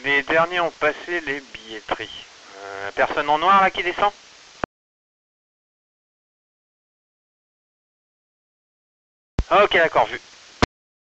Les derniers ont passé les billetteries. La personne en noir là qui descend? Ok, d'accord, vu.